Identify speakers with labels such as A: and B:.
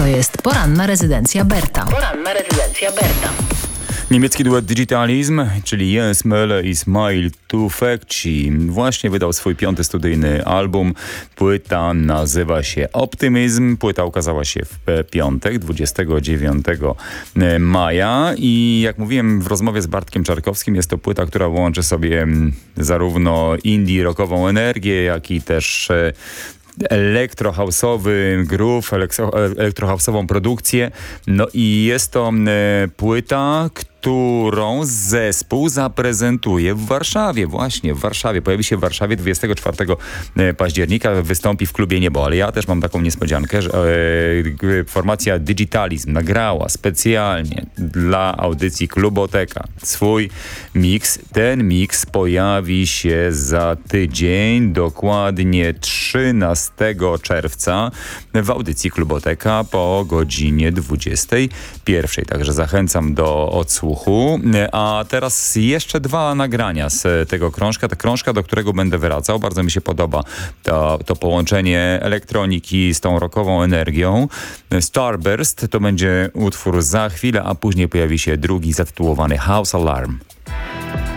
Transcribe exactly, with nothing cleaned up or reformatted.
A: To jest Poranna Rezydencja Berta.
B: Poranna Rezydencja Berta.
C: Niemiecki duet Digitalism, czyli Jens Möller i Smile Tufekci, właśnie wydał swój piąty studyjny album. Płyta nazywa się Optymizm. Płyta ukazała się w piątek, dwudziestego dziewiątego maja i jak mówiłem w rozmowie z Bartkiem Czarkowskim, jest to płyta, która łączy sobie zarówno indie rockową energię, jak i też elektrohouse'owy groove, elektrohouse'ową produkcję. No i jest to e, płyta, którą zespół zaprezentuje w Warszawie. Właśnie w Warszawie. Pojawi się w Warszawie dwudziestego czwartego października. Wystąpi w klubie Niebo. Ale ja też mam taką niespodziankę, że e, formacja Digitalism nagrała specjalnie dla audycji Kluboteka swój miks. Ten miks pojawi się za tydzień, dokładnie trzynastego czerwca w audycji Kluboteka po godzinie dwudziestej pierwszej. Także zachęcam do odsłuchu. A teraz jeszcze dwa nagrania z tego krążka. Ta krążka, do którego będę wracał. Bardzo mi się podoba to, to połączenie elektroniki z tą rockową energią. Starburst to będzie utwór za chwilę, a później pojawi się drugi zatytułowany House Alarm.